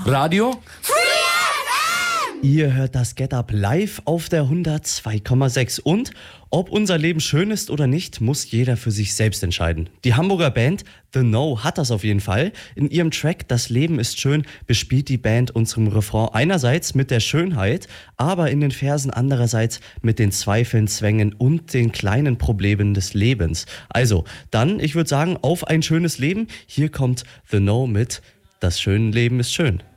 Radio? Ihr hört das Get Up live auf der 102,6 und ob unser Leben schön ist oder nicht, muss jeder für sich selbst entscheiden. Die Hamburger Band The No hat das auf jeden Fall. In ihrem Track Das Leben ist schön bespielt die Band unserem Refrain einerseits mit der Schönheit, aber in den Versen andererseits mit den Zweifeln, Zwängen und den kleinen Problemen des Lebens. Also, dann, ich würde sagen, auf ein schönes Leben. Hier kommt The No mit Das schöne Leben ist schön.